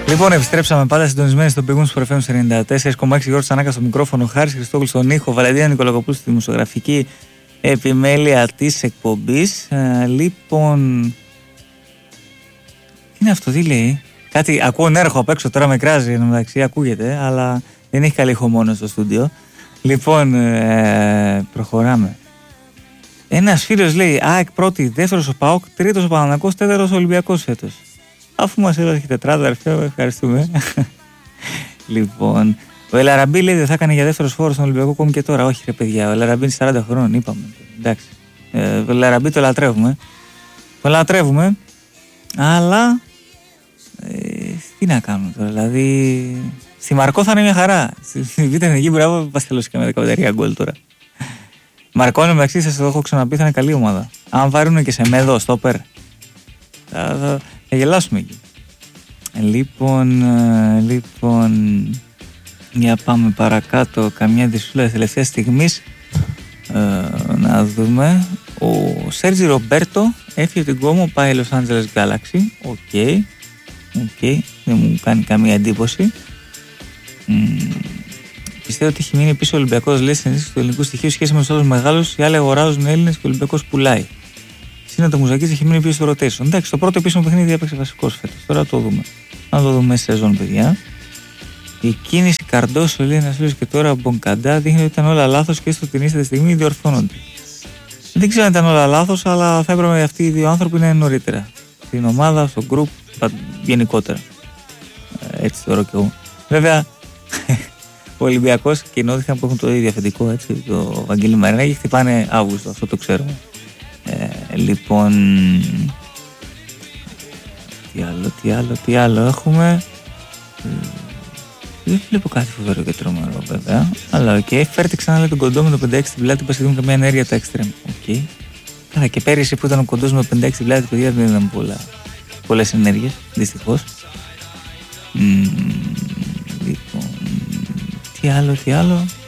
Λοιπόν, επιστρέψαμε πάντα συντονισμένοι στον πηγούν του FM 94,6 Γιώργος Τσανάκα στο μικρόφωνο, Χάρης Χριστόγλου στον ήχο, Βαλεντίνα Νικολακοπούλου στη δημοσιογραφική επιμέλεια της εκπομπής. Λοιπόν, τι είναι αυτό, τι λέει? Κάτι ακούω νέρχο απ' έξω, τώρα με κράζει μεταξύ, ακούγεται, αλλά δεν έχει καλή ηχομόνωση στο στούντιο. Λοιπόν, προχωράμε. Ένας φίλος λέει: ΑΕΚ πρώτη, δεύτερος ο ΠΑΟΚ, τρίτος ο Παναθηναϊκός, τέταρτος ο Ολυμπιακός φέτος. Αφού μας έδωσε τετράδα, ευχαριστούμε. Λοιπόν, ο Ελαραμπή λέει: δεν θα έκανε για δεύτερος φόρος στον Ολυμπιακό ακόμη και τώρα. Όχι, ρε παιδιά, ο Ελαραμπή είναι 40 χρόνων, είπαμε. Εντάξει. Ο Ελαραμπή το λατρεύουμε. Το λατρεύουμε, αλλά τι να κάνουμε τώρα, δηλαδή. Στη Μαρκό θα είναι μια χαρά. Στη Β' Εθνική, μπράβο, παστελώσει και με 15 γκολ τώρα. Μαρκό είναι μεταξύ, σας το έχω ξαναπεί, θα είναι καλή ομάδα. Αν βάρουν και σε μέδο, στόπερ, θα γελάσουμε εκεί. Λοιπόν, για πάμε παρακάτω. Καμιά δυσούλα της τελευταίας στιγμής. Να δούμε. Ο Σέρτζι Ρομπέρτο έφυγε την Κόμο, πάει Los Angeles Galaxy. Οκ, δεν μου κάνει καμία εντύπωση. Πιστεύω ότι έχει μείνει πίσω ο Ολυμπιακός, λέει, στην ενίσχυση του ελληνικού στοιχείου σχέση με τους άλλους μεγάλους. Οι άλλοι αγοράζουν Έλληνες και ο Ολυμπιακός πουλάει. Σύνολο Μουζακής έχει μείνει πίσω στο rotation. Εντάξει, το πρώτο επίσημο παιχνίδι έπαιξε βασικός φέτος. Τώρα το δούμε. Να το δούμε σε σεζόν, παιδιά. Η κίνηση Καρντόσο, λέει ένας φίλος, και τώρα Μπονκαντά δείχνει ότι ήταν όλα λάθος και έστω την ίστατη στιγμή διορθώνονται. Δεν ξέρω αν ήταν όλα λάθος, αλλά θα έπρεπε αυτοί οι δύο άνθρωποι να είναι νωρίτερα. Στην ομάδα, στο group, γενικότερα. Έτσι θεωρώ και εγώ. Βέβαια, ο Ολυμπιακός και οι Νότιχαν που έχουν το ίδιο αφεντικό, έτσι, το Βαγγέλη Μαρινάκη, χτυπάνε Αύγουστο, αυτό το ξέρουμε. Λοιπόν, τι άλλο έχουμε? Δεν βλέπω κάτι φοβερό και τρομερό, βέβαια. Αλλά οκ, φέρτε ξανά, λέει, τον κοντό με το 56 στην πλάτη, που δίνουν καμία ενέργεια τα extreme. Οκ. Καλά, και πέρυσι που ήταν ο κοντός με το 56 στην πλάτη, παιδιά, δεν ήταν πολλές ενέργειες, δυστυχώς. Λοιπόν, τι άλλο?